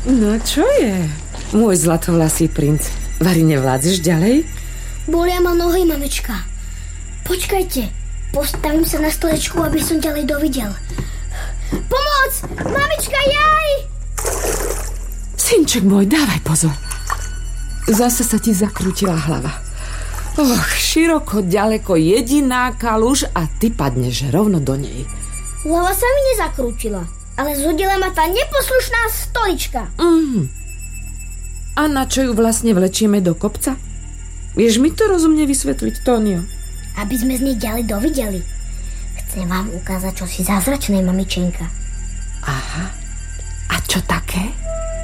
No čo je? Môj zlatovlasý princ. Vari, nevládzeš ďalej? Bolia ma nohy, mamička. Počkajte, postavím sa na stolečku, aby som ďalej dovidel. Pomoc! Mamička, jaj! Synček môj, dávaj pozor. Zase sa ti zakrútila hlava. Široko, ďaleko, jediná kaluž a ty padneš rovno do nej. Hlava sa mi nezakrútila, ale zhodila ma tá neposlušná stolička. A na čo ju vlastne vlečieme do kopca? Vieš mi to rozumne vysvetliť, Tónio? Aby sme z nej ďalej dovideli. Chcem vám ukázať čosi zázračné, mamičenka. Aha. A čo také?